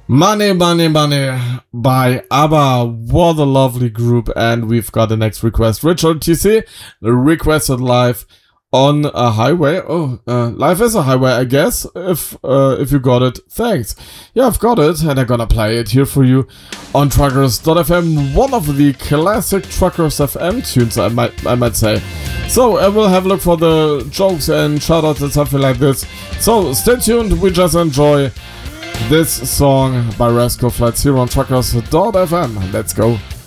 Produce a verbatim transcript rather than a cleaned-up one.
Money, Money, Money by ABBA. What a lovely group. And we've got the next request. Richard T C requested live on a highway. Oh, uh, life is a highway, I guess. If uh, if you got it, thanks. Yeah, I've got it, and I'm gonna play it here for you on Truckers dot f m. One of the classic Truckers F M tunes, I might I might say. So I will have a look for the jokes and shoutouts and something like this. So stay tuned. We just enjoy this song by Rascal Flatts here on Truckers dot f m. Let's go.